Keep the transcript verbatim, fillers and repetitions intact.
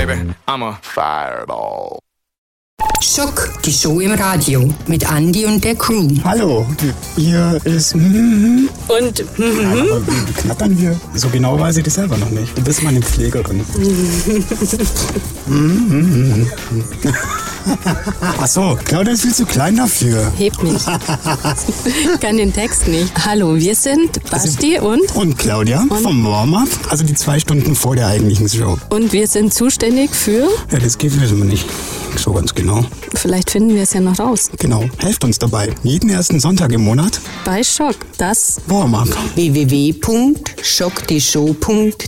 baby. I'm a fireball. Schock, die Show im Radio mit Andi und der Crew. Hallo, hier ist... Mm-hmm. Und... Mm-hmm. Ja, aber wie knattern wir? So genau weiß ich das selber noch nicht. Du bist meine Pflegerin. Mm-hmm. Ach so, Claudia ist viel zu klein dafür. Hebt mich. Ich kann den Text nicht. Hallo, wir sind Basti und... Und Claudia und vom Warm-Up, also die zwei Stunden vor der eigentlichen Show. Und wir sind zuständig für... Ja, das geht wissen wir nicht so ganz genau. Vielleicht finden wir es ja noch raus. Genau, helft uns dabei. Jeden ersten Sonntag im Monat bei Schock, das Warm-Up. w w w punkt schock die show punkt